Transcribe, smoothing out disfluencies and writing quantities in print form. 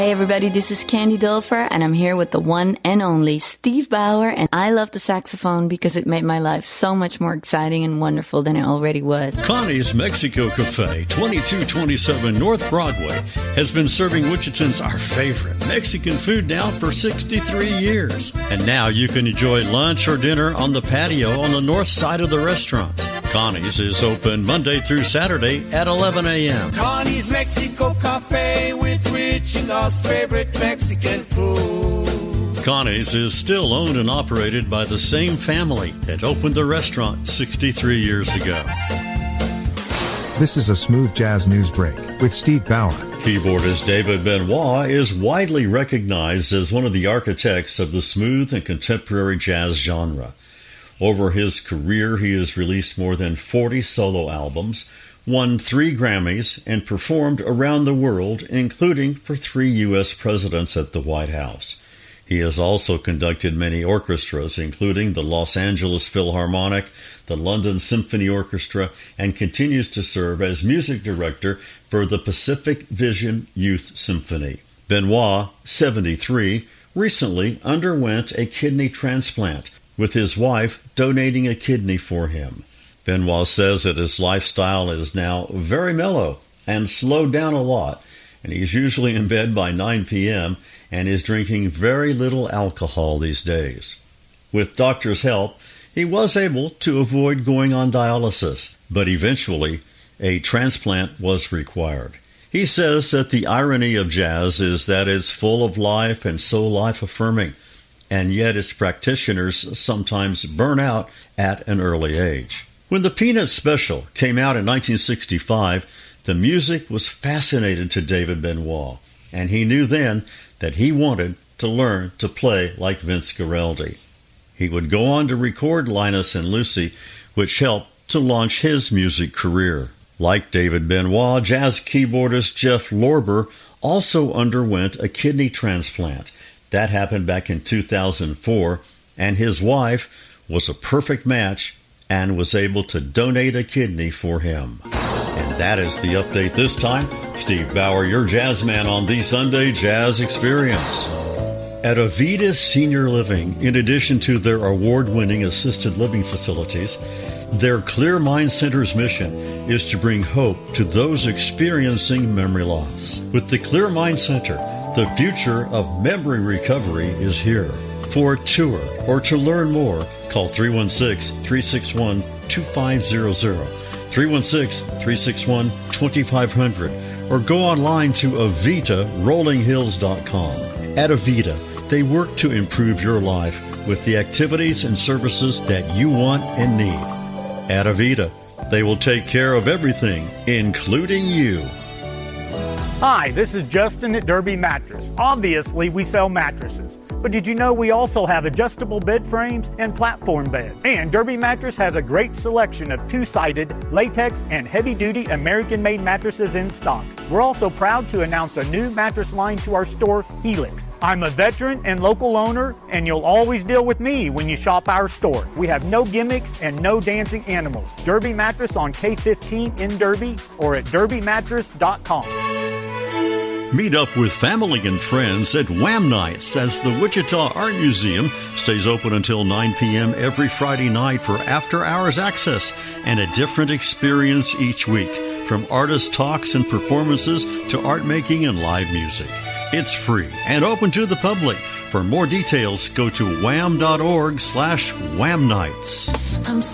Hey everybody, this is Candy Dulfer, and I'm here with the one and only Steve Bauer, and I love the saxophone because it made my life so much more exciting and wonderful than it already was. Connie's Mexico Cafe, 2227 North Broadway, has been serving Wichitans our favorite Mexican food now for 63 years. And now you can enjoy lunch or dinner on the patio on the north side of the restaurant. Connie's is open Monday through Saturday at 11 a.m. Connie's Mexico Cafe with Rich and God's favorite Mexican food. Connie's is still owned and operated by the same family that opened the restaurant 63 years ago. This is a Smooth Jazz News Break with Steve Bauer. Keyboardist David Benoit is widely recognized as one of the architects of the smooth and contemporary jazz genre. Over his career, he has released more than 40 solo albums, won 3 Grammys, and performed around the world, including for 3 U.S. presidents at the White House. He has also conducted many orchestras, including the Los Angeles Philharmonic, the London Symphony Orchestra, and continues to serve as music director for the Pacific Vision Youth Symphony. Benoit, 73, recently underwent a kidney transplant, with his wife donating a kidney for him. Benoit says that his lifestyle is now very mellow and slowed down a lot, and he's usually in bed by 9 p.m. and is drinking very little alcohol these days. With doctors' help, he was able to avoid going on dialysis, but eventually a transplant was required. He says that the irony of jazz is that it's full of life and so life-affirming, and yet its practitioners sometimes burn out at an early age. When the Peanuts special came out in 1965, the music was fascinating to David Benoit, and he knew then that he wanted to learn to play like Vince Guaraldi. He would go on to record Linus and Lucy, which helped to launch his music career. Like David Benoit, jazz keyboardist Jeff Lorber also underwent a kidney transplant. That happened back in 2004, and his wife was a perfect match and was able to donate a kidney for him. And that is the update this time. Steve Bauer, your jazz man on the Sunday Jazz Experience. At Avita Senior Living, in addition to their award-winning assisted living facilities, their Clear Mind Center's mission is to bring hope to those experiencing memory loss. With the Clear Mind Center, the future of memory recovery is here. For a tour or to learn more, call 316-361-2500, 316-361-2500, or go online to AvitaRollingHills.com. At Avita, they work to improve your life with the activities and services that you want and need. At Avita, they will take care of everything, including you. Hi, this is Justin at Derby Mattress. Obviously, we sell mattresses. But did you know we also have adjustable bed frames and platform beds? And Derby Mattress has a great selection of 2-sided, latex, and heavy-duty American-made mattresses in stock. We're also proud to announce a new mattress line to our store, Helix. I'm a veteran and local owner, and you'll always deal with me when you shop our store. We have no gimmicks and no dancing animals. Derby Mattress on K15 in Derby or at derbymattress.com. Meet up with family and friends at Wham Nights as the Wichita Art Museum stays open until 9 p.m. every Friday night for after-hours access and a different experience each week, from artist talks and performances to art making and live music. It's free and open to the public. For more details, go to wham.org/whamnights.